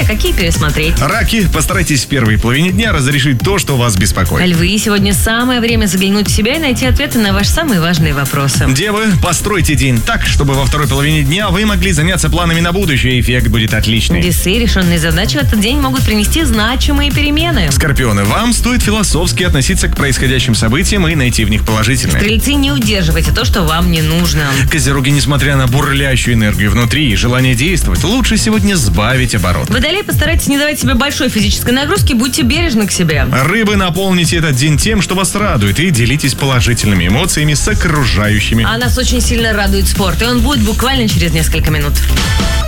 а какие пересмотреть. Раки, постарайтесь в первой половине дня разрешить то, что вас беспокоит. Львы, сегодня самое время заглянуть в себя и найти ответы на ваши самые важные вопросы. Девы, постройте день так, чтобы во второй половине дня вы могли заняться планами на будущее, и эффект будет отличный. Весы, решенные задачи в этот день могут принести значимые перемены. Скорпионы, вам стоит философски относиться к происходящим событиям и найти в них положительное. Стрельцы, не удерживайте то, что вам не нужно. Козероги, несмотря на бурлящую энергию внутри и желание действовать, лучше сегодня сбавить оборот. Водолей, постарайтесь не давать себе большой физической нагрузки, будьте бережны к себе. Рыбы, наполните этот день тем, что вас радует, и делитесь положительными эмоциями с окружающими. А нас очень сильно радует спорт, и он будет буквально через несколько минут.